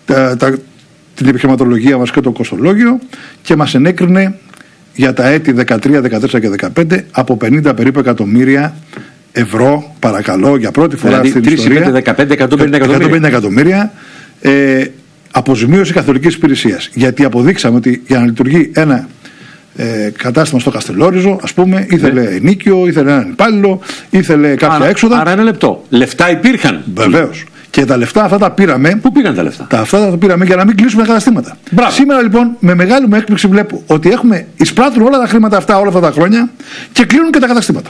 την επιχειρηματολογία μας και το κοστολόγιο και μας ενέκρινε για τα έτη 13, 14 και 15 από 50 περίπου εκατομμύρια ευρώ, παρακαλώ, για πρώτη φορά δηλαδή, στην ιστορία. 150 εκατομμύρια αποζημίωση καθολικής υπηρεσίας. Γιατί αποδείξαμε ότι για να λειτουργεί ένα κατάστημα στο Καστελόριζο, ας πούμε, ήθελε ενίκιο, ήθελε έναν υπάλληλο, ήθελε κάποια έξοδα. Άρα ένα λεπτό. Λεφτά υπήρχαν. Βεβαίως. Και τα λεφτά αυτά τα πήραμε. Πού πήγαν τα λεφτά? Αυτά τα πήραμε για να μην κλείσουμε τα καταστήματα. Μπράβο. Σήμερα λοιπόν με μεγάλη μου έκπληξη βλέπω ότι εισπράττουν όλα τα χρήματα αυτά όλα αυτά τα χρόνια και κλείνουν και τα καταστήματα.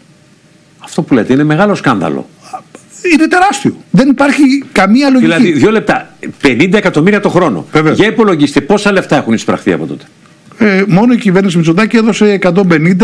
Αυτό που λέτε είναι μεγάλο σκάνδαλο. Είναι τεράστιο. Δεν υπάρχει καμία λογική. Δηλαδή, 2 λεπτά. 50 εκατομμύρια το χρόνο. Βεβαίως. Για υπολογίστε πόσα λεφτά έχουν εισπραχθεί από τότε. Μόνο η κυβέρνηση Μητσοτάκη έδωσε 150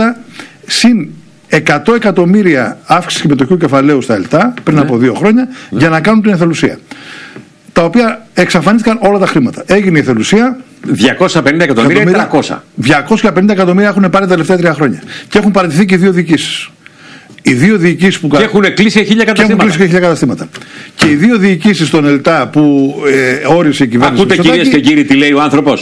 συν 100 εκατομμύρια αύξηση συμμετοχικού κεφαλαίου στα ΕΛΤΑ πριν από 2 χρόνια για να κάνουν την εθελουσία. Τα οποία εξαφανίστηκαν όλα τα χρήματα. Έγινε η εθελουσία. 250 εκατομμύρια ή 300. 250 εκατομμύρια έχουν πάρει τα τελευταία 3 χρόνια. Και έχουν παραιτηθεί και 2 διοικήσεις. Οι 2 διοικήσεις που και έχουν κλείσει 1000 καταστήματα. Και οι 2 διοικήσεις στον ΕΛΤΑ που όρισε η κυβέρνηση. Ακούτε κυρίες και κύριοι τι λέει ο άνθρωπος.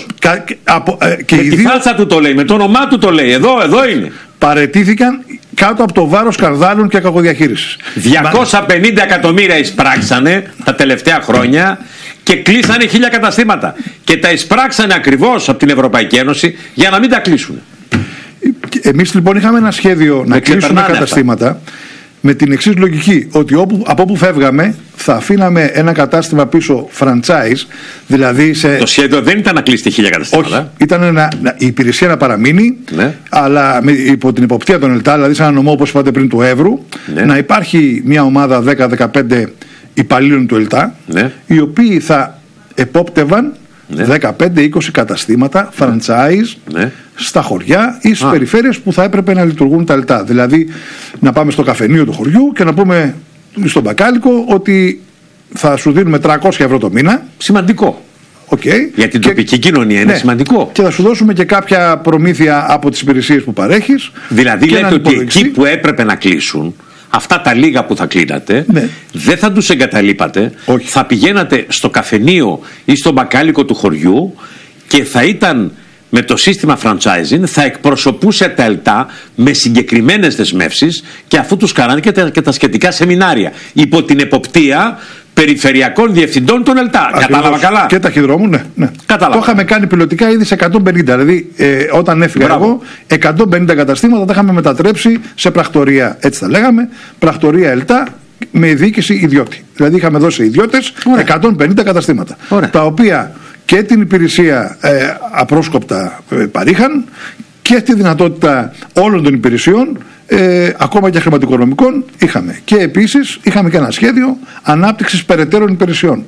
Και με τη φάτσα του το λέει, με το όνομά του το λέει. Εδώ είναι. Παραιτήθηκαν κάτω από το βάρος σκανδάλων και κακοδιαχείρισης. 250 εκατομμύρια εισπράξανε τα τελευταία χρόνια και κλείσανε 1000 καταστήματα. Και τα εισπράξανε ακριβώς από την Ευρωπαϊκή Ένωση για να μην τα κλείσουν. Εμείς λοιπόν είχαμε ένα σχέδιο να κλείσουμε καταστήματα με την εξής λογική, ότι από όπου φεύγαμε θα αφήναμε ένα κατάστημα πίσω franchise, δηλαδή το σχέδιο δεν ήταν να κλείσει 1000 καταστήματα. Όχι, ήταν η υπηρεσία να παραμείνει, αλλά υπό την υποπτία των ΕΛΤΑ, δηλαδή σε ένα νομό όπως είπατε πριν του Εύρου, να υπάρχει μια ομάδα 10-15 υπαλλήλων του ΕΛΤΑ, οι οποίοι θα επόπτευαν 15-20 καταστήματα franchise στα χωριά ή στις περιφέρειες που θα έπρεπε να λειτουργούν τα ΕΛΤΑ. Δηλαδή να πάμε στο καφενείο του χωριού και να πούμε στον μπακάλικο ότι θα σου δίνουμε 300 ευρώ το μήνα. Σημαντικό. Για την τοπική κοινωνία είναι σημαντικό. Και θα σου δώσουμε και κάποια προμήθεια από τις υπηρεσίες που παρέχεις. Δηλαδή λέτε ότι εκεί που έπρεπε να κλείσουν, αυτά τα λίγα που θα κλείνατε, δεν θα τους εγκαταλείπατε. Θα πηγαίνατε στο καφενείο ή στο μπακάλικο του χωριού και θα ήταν με το σύστημα franchising, θα εκπροσωπούσε τα ΕΛΤΑ με συγκεκριμένες δεσμεύσεις και αφού τους κάνανε και τα σχετικά σεμινάρια υπό την εποπτεία περιφερειακών διευθυντών των ΕΛΤΑ. Κατάλαβα καλά. Και ταχυδρόμου, ναι. Το είχαμε κάνει πιλωτικά ήδη σε 150. Δηλαδή, όταν έφυγα εγώ, 150 καταστήματα τα είχαμε μετατρέψει σε πρακτορία. Έτσι τα λέγαμε. Πρακτορία ΕΛΤΑ με διοίκηση ιδιώτη. Δηλαδή, είχαμε δώσει ιδιώτες 150 καταστήματα. Τα οποία και την υπηρεσία απρόσκοπτα παρήχαν και τη δυνατότητα όλων των υπηρεσιών, ακόμα και χρηματοοικονομικών είχαμε. Και επίσης είχαμε και ένα σχέδιο ανάπτυξης περαιτέρω υπηρεσιών.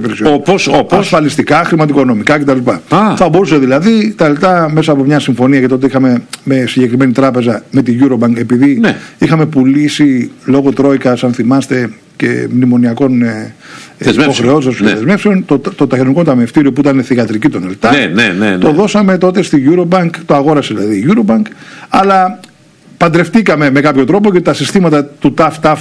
Όπως ασφαλιστικά, χρηματοοικονομικά κτλ. Θα μπορούσε δηλαδή τα ΕΛΤΑ μέσα από μια συμφωνία, και τότε είχαμε με συγκεκριμένη τράπεζα, με τη Eurobank, επειδή είχαμε πουλήσει λόγω Τρόικας, αν θυμάστε, και μνημονιακών υποχρεώσεων και δεσμεύσεων, το ταχυδρομικό ταμιευτήριο που ήταν θυγατρική των ΕΛΤΑ, το δώσαμε τότε στη Eurobank, το αγόρασε δηλαδή η Eurobank, αλλά παντρευτήκαμε με κάποιο τρόπο και τα συστήματα του TAF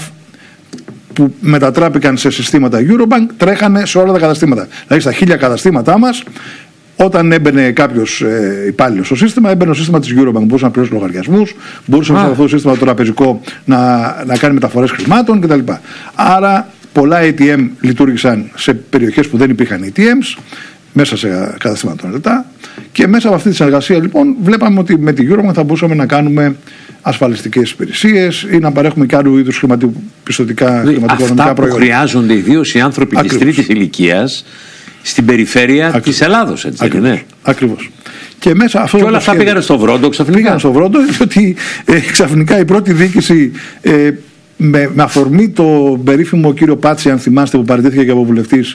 που μετατράπηκαν σε συστήματα Eurobank τρέχανε σε όλα τα καταστήματα. Δηλαδή στα 1000 καταστήματά μας, όταν έμπαινε κάποιος υπάλληλος στο σύστημα, έμπαινε στο σύστημα της Eurobank. Μπορούσε να πληρώσει λογαριασμούς, μπορούσε να στο σύστημα το τραπεζικό να κάνει μεταφορές χρημάτων κτλ. Άρα πολλά ATM λειτουργήσαν σε περιοχές που δεν υπήρχαν ATMs, μέσα σε καταστήματα των ΕΛΤΑ, και μέσα από αυτή τη συνεργασία λοιπόν βλέπαμε ότι με τη Eurobank θα μπορούσαμε να κάνουμε ασφαλιστικές υπηρεσίες ή να παρέχουμε και άλλου είδους χρηματοπιστωτικά προϊόντα. Αυτά που χρειάζονται ιδίως οι άνθρωποι της τρίτης ηλικίας στην περιφέρεια της Ελλάδος, έτσι δεν είναι? Ακριβώς. Και όλα αυτά πήγανε στο Βρόντο ξαφνικά. Πήγανε στο Βρόντο, διότι ξαφνικά η πρώτη διοίκηση, με αφορμή το περίφημο κύριο Πάτση, αν θυμάστε, που παραιτήθηκε και από βουλευτής,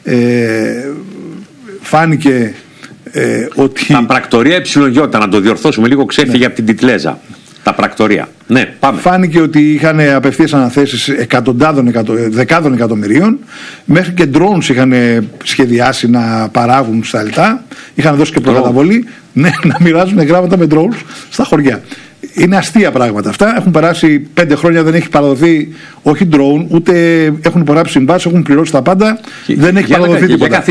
φάνηκε ότι... Τα πρακτορία ΕΙ, να το διορθώσουμε λίγο, ξέφυγε από την τιτλέζα. Τα πρακτορία. Ναι, πάμε. Φάνηκε ότι είχαν απευθείας αναθέσεις δεκάδων εκατομμυρίων, μέχρι και drones είχαν σχεδιάσει να παράγουν στα ΕΛΤΑ, είχαν δώσει και προκαταβολή να μοιράζουν γράμματα με drones στα χωριά. Είναι αστεία πράγματα αυτά. Έχουν περάσει 5 χρόνια, δεν έχει παραδοθεί όχι drone, ούτε έχουν υπογράψει συμβάσεις, έχουν πληρώσει τα πάντα, δεν έχει παραδοθεί τίποτα.